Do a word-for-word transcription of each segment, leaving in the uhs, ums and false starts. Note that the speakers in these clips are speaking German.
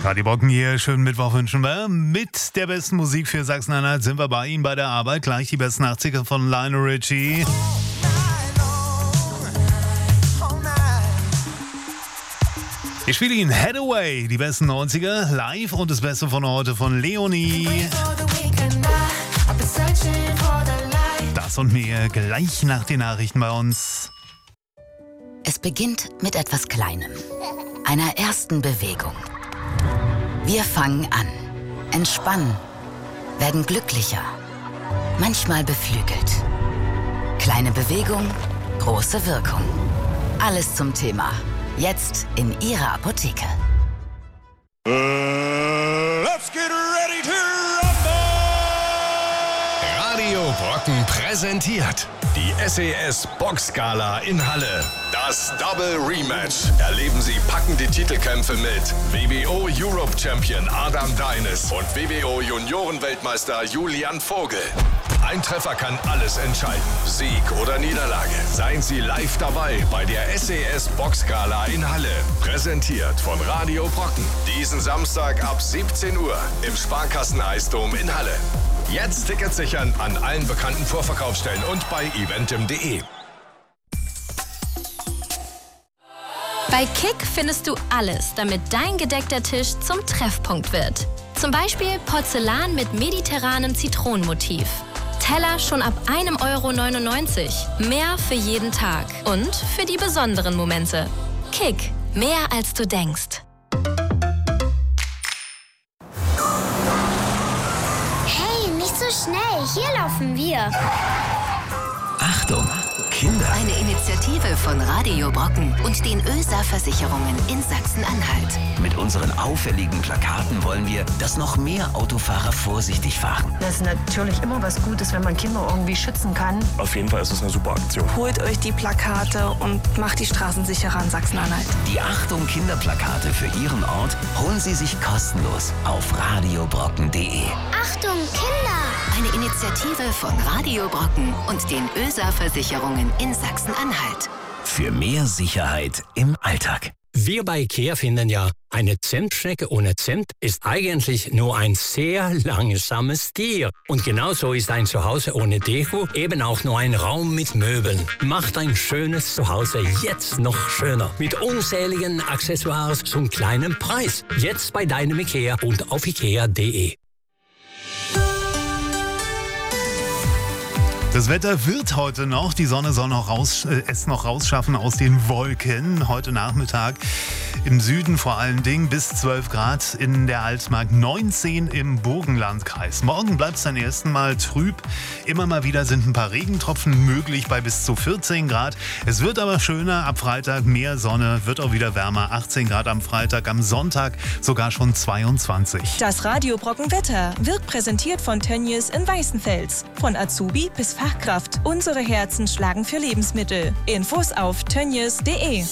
Radio Brocken hier, schönen Mittwoch wünschen wir. Mit der besten Musik für Sachsen-Anhalt sind wir bei Ihnen bei der Arbeit. Gleich die besten achtziger von Lionel Richie. Ich spiele Ihnen Hathaway, die besten neunziger live und das Beste von heute von Leonie. Das und mehr gleich nach den Nachrichten bei uns. Es beginnt mit etwas Kleinem, einer ersten Bewegung. Wir fangen an, entspannen, werden glücklicher, manchmal beflügelt. Kleine Bewegung, große Wirkung. Alles zum Thema. Jetzt in Ihrer Apotheke. Uh, let's get ready to rumble! Radio Brocken präsentiert die S E S Boxgala in Halle. Das Double Rematch. Erleben Sie packende Titelkämpfe mit W B O Europe Champion Adam Deines und W B O Juniorenweltmeister Julian Vogel. Ein Treffer kann alles entscheiden. Sieg oder Niederlage. Seien Sie live dabei bei der S E S Boxgala in Halle. Präsentiert von Radio Brocken. Diesen Samstag ab siebzehn Uhr im Sparkassen-Eisdom in Halle. Jetzt Tickets sichern an allen bekannten Vorverkaufsstellen und bei eventim punkt de. Bei Kick findest du alles, damit dein gedeckter Tisch zum Treffpunkt wird. Zum Beispiel Porzellan mit mediterranem Zitronenmotiv. Teller schon ab einem Euro neunundneunzig. Mehr für jeden Tag und für die besonderen Momente. Kick, mehr als du denkst. Hey, nicht so schnell. Hier laufen wir. Achtung, Kinder. Eine Initiative von Radio Brocken und den ÖSA-Versicherungen in Sachsen-Anhalt. Mit unseren auffälligen Plakaten wollen wir, dass noch mehr Autofahrer vorsichtig fahren. Das ist natürlich immer was Gutes, wenn man Kinder irgendwie schützen kann. Auf jeden Fall ist es eine super Aktion. Holt euch die Plakate und macht die Straßen sicherer in Sachsen-Anhalt. Die Achtung Kinderplakate für Ihren Ort holen Sie sich kostenlos auf radiobrocken punkt de. Achtung, Kinder! Eine Initiative von Radio Brocken und den ÖSA-Versicherungen in Sachsen-Anhalt. Für mehr Sicherheit im Alltag. Wir bei IKEA finden ja, eine Zentschnecke ohne Zimt ist eigentlich nur ein sehr langsames Tier. Und genauso ist ein Zuhause ohne Deko eben auch nur ein Raum mit Möbeln. Macht ein schönes Zuhause jetzt noch schöner. Mit unzähligen Accessoires zum kleinen Preis. Jetzt bei deinem IKEA und auf ikea punkt de. Das Wetter wird heute noch, die Sonne soll noch raus, äh, es noch rausschaffen aus den Wolken. Heute Nachmittag im Süden vor allen Dingen bis zwölf Grad in der Altmark, neunzehn im Burgenlandkreis. Morgen bleibt es dann erst Mal trüb. Immer mal wieder sind ein paar Regentropfen möglich bei bis zu vierzehn Grad. Es wird aber schöner, ab Freitag mehr Sonne, wird auch wieder wärmer. achtzehn Grad am Freitag, am Sonntag sogar schon zweiundzwanzig. Das Radio Brocken Wetter wird präsentiert von Tönnies in Weißenfels. Von Azubi bis Fachkraft. Unsere Herzen schlagen für Lebensmittel. Infos auf tönnies punkt de.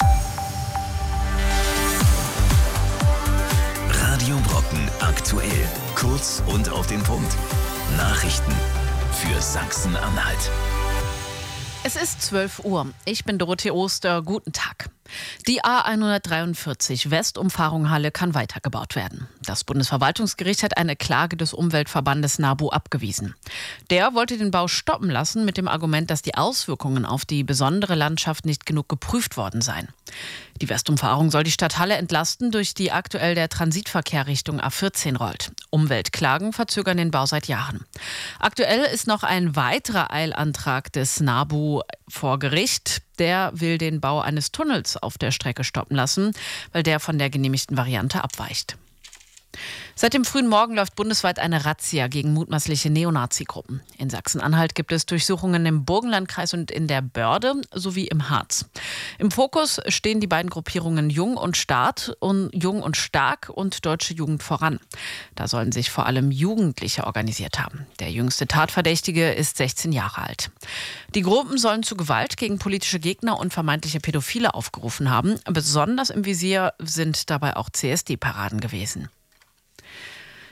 Radio Brocken aktuell. Kurz und auf den Punkt. Nachrichten für Sachsen-Anhalt. Es ist zwölf Uhr. Ich bin Dorothee Oster. Guten Tag. Die A hundertdreiundvierzig Westumfahrung Halle kann weitergebaut werden. Das Bundesverwaltungsgericht hat eine Klage des Umweltverbandes NABU abgewiesen. Der wollte den Bau stoppen lassen mit dem Argument, dass die Auswirkungen auf die besondere Landschaft nicht genug geprüft worden seien. Die Westumfahrung soll die Stadt Halle entlasten, durch die aktuell der Transitverkehr Richtung A vierzehn rollt. Umweltklagen verzögern den Bau seit Jahren. Aktuell ist noch ein weiterer Eilantrag des NABU vor Gericht. Der will den Bau eines Tunnels auf der Strecke stoppen lassen, weil der von der genehmigten Variante abweicht. Seit dem frühen Morgen läuft bundesweit eine Razzia gegen mutmaßliche Neonazi-Gruppen. In Sachsen-Anhalt gibt es Durchsuchungen im Burgenlandkreis und in der Börde sowie im Harz. Im Fokus stehen die beiden Gruppierungen Jung und Stark und Jung und Stark und Deutsche Jugend voran. Da sollen sich vor allem Jugendliche organisiert haben. Der jüngste Tatverdächtige ist sechzehn Jahre alt. Die Gruppen sollen zu Gewalt gegen politische Gegner und vermeintliche Pädophile aufgerufen haben. Besonders im Visier sind dabei auch C S D-Paraden gewesen.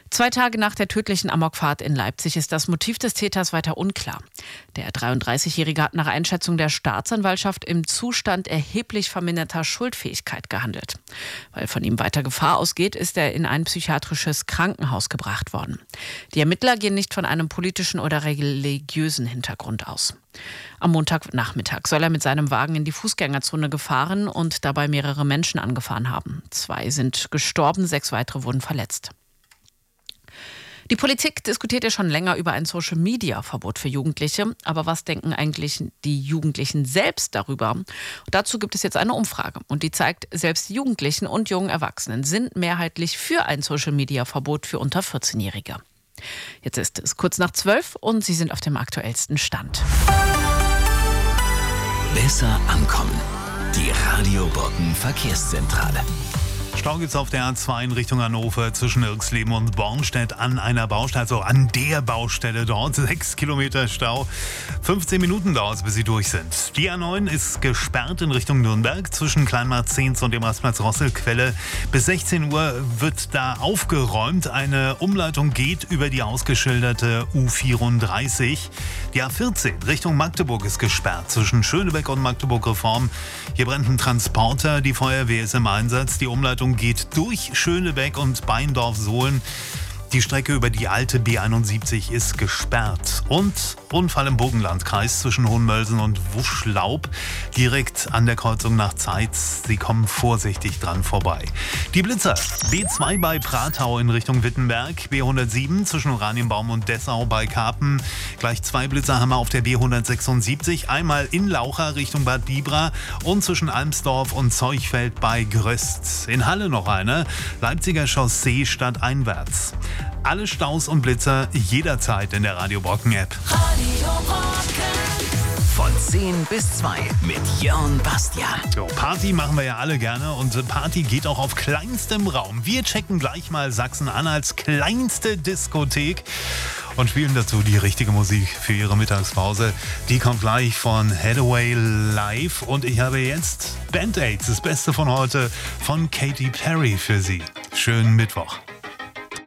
Zwei Tage nach der tödlichen Amokfahrt in Leipzig ist das Motiv des Täters weiter unklar. Der dreiunddreißigjährige hat nach Einschätzung der Staatsanwaltschaft im Zustand erheblich verminderter Schuldfähigkeit gehandelt. Weil von ihm weiter Gefahr ausgeht, ist er in ein psychiatrisches Krankenhaus gebracht worden. Die Ermittler gehen nicht von einem politischen oder religiösen Hintergrund aus. Am Montagnachmittag soll er mit seinem Wagen in die Fußgängerzone gefahren und dabei mehrere Menschen angefahren haben. Zwei sind gestorben, sechs weitere wurden verletzt. Die Politik diskutiert ja schon länger über ein Social-Media-Verbot für Jugendliche. Aber was denken eigentlich die Jugendlichen selbst darüber? Und dazu gibt es jetzt eine Umfrage. Und die zeigt, selbst Jugendlichen und jungen Erwachsenen sind mehrheitlich für ein Social-Media-Verbot für unter vierzehnjährige. Jetzt ist es kurz nach zwölf und Sie sind auf dem aktuellsten Stand. Besser ankommen. Die Radio Brocken Verkehrszentrale. Stau gibt's auf der A zwei in Richtung Hannover zwischen Irxleben und Bornstedt an einer Baustelle, also an der Baustelle dort. Sechs Kilometer Stau. fünfzehn Minuten dauert es, bis sie durch sind. Die A neun ist gesperrt in Richtung Nürnberg zwischen Kleinmarkt-Zehns und dem Rastplatz Rosselquelle. Bis sechzehn Uhr wird da aufgeräumt. Eine Umleitung geht über die ausgeschilderte U vierunddreißig. Die A vierzehn Richtung Magdeburg ist gesperrt zwischen Schönebeck und Magdeburg-Reform. Hier brennt ein Transporter. Die Feuerwehr ist im Einsatz. Die Umleitung geht durch Schönebeck und Beindorf-Sohlen. Die Strecke über die alte B einundsiebzig ist gesperrt. Und Unfall im Burgenlandkreis zwischen Hohenmölsen und Wuschlaub, direkt an der Kreuzung nach Zeitz. Sie kommen vorsichtig dran vorbei. Die Blitzer, B zwei bei Pratau in Richtung Wittenberg, B hundertsieben zwischen Oranienbaum und Dessau bei Karpen. Gleich zwei Blitzer haben wir auf der B hundertsechsundsiebzig, einmal in Laucha Richtung Bad Bibra und zwischen Almsdorf und Zeuchfeld bei Gröst. In Halle noch eine, Leipziger Chaussee stadteinwärts. Alle Staus und Blitzer jederzeit in der Radio Brocken App. Radio Brocken. Von zehn bis zwei mit Jörn Bastian. So, Party machen wir ja alle gerne und Party geht auch auf kleinstem Raum. Wir checken gleich mal Sachsen-Anhalts kleinste Diskothek und spielen dazu die richtige Musik für Ihre Mittagspause. Die kommt gleich von Hathaway live und ich habe jetzt Band-Aids, das Beste von heute, von Katy Perry für Sie. Schönen Mittwoch.